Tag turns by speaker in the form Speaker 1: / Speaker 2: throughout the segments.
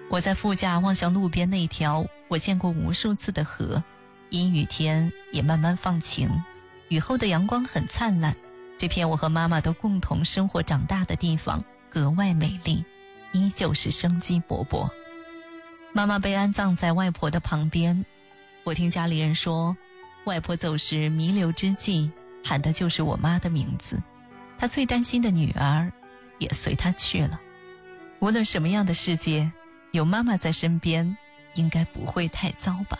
Speaker 1: 我在副驾望向路边那条我见过无数次的河，阴雨天也慢慢放晴，雨后的阳光很灿烂。这片我和妈妈都共同生活长大的地方格外美丽，依旧是生机勃勃。妈妈被安葬在外婆的旁边，我听家里人说，外婆走时弥留之际喊的就是我妈的名字，她最担心的女儿也随她去了。无论什么样的世界，有妈妈在身边应该不会太糟吧。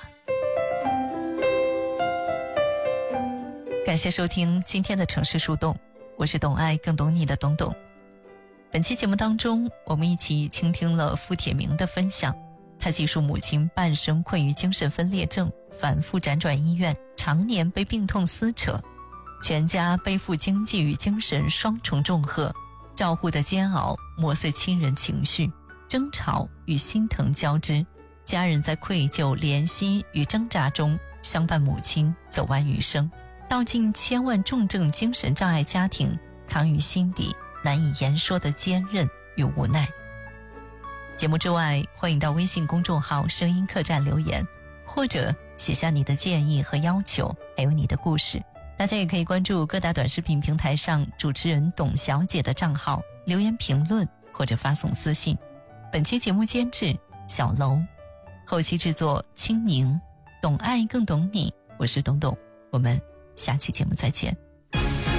Speaker 1: 感谢收听今天的城市树洞，我是懂爱更懂你的董董。本期节目当中，我们一起倾听了付铁明的分享，他记述母亲半生困于精神分裂症，反复辗转医院，常年被病痛撕扯，全家背负经济与精神双重重荷，照护的煎熬磨碎亲人情绪，争吵与心疼交织，家人在愧疚、怜惜与挣扎中相伴母亲走完余生。道尽千万重症精神障碍家庭藏于心底难以言说的坚韧与无奈。节目之外，欢迎到微信公众号声音客栈留言，或者写下你的建议和要求，还有你的故事。大家也可以关注各大短视频平台上主持人董小姐的账号，留言评论或者发送私信。本期节目监制小楼，后期制作清宁，懂爱更懂你，我是董董，我们下期节目再见。